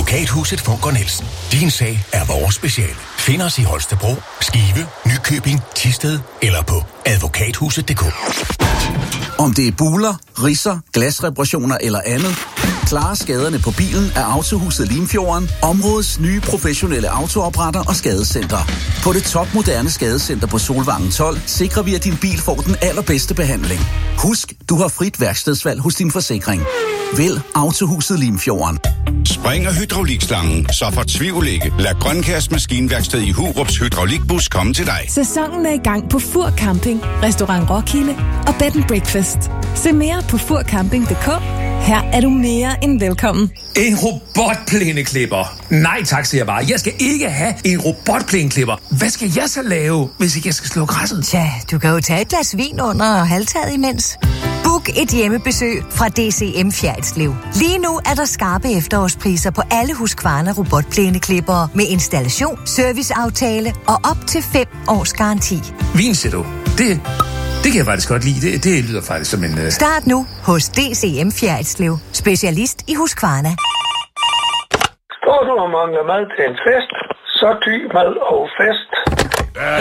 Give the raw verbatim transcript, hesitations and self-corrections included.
Advokathuset Funker Nielsen. Din sag er vores speciale. Find os i Holstebro, Skive, Nykøbing, Thisted eller på advokathuset punktum d k. Om det er buler, ridser, glasreparationer eller andet, klare skaderne på bilen er Autohuset Limfjorden områdets nye professionelle autoopretter og skadescenter. På det topmoderne skadescenter på Solvangen tolv sikrer vi, at din bil får den allerbedste behandling. Husk, du har frit værkstedsvalg hos din forsikring. Vælg Autohuset Limfjorden. Spring og hydraulikslangen, så fortvivl ikke. Lad Grønkærs Maskinværksted i Hurups hydraulikbus komme til dig. Sæsonen er i gang på Fur Camping, Restaurant Roskilde og Bed and Breakfast. Se mere på fur camping punktum d k. Her er du mere end velkommen. En robotplæneklipper? Nej tak, siger jeg bare. Jeg skal ikke have en robotplæneklipper. Hvad skal jeg så lave, hvis ikke jeg skal slå græsset? Tja, du kan jo tage et glas vin under halvtaget imens. Book et hjemmebesøg fra D C M Fjerritslev. Lige nu er der skarpe efterårspriser på alle Husqvarna robotplæneklippere med installation, serviceaftale og op til fem års garanti. Vin, siger du? Det, det kan jeg faktisk godt lide. Det, det lyder faktisk som en... Uh... Start nu hos D C M Fjerritslev. Specialist i Husqvarna. Står du og mangler mad til en fest, så ty mad og fest.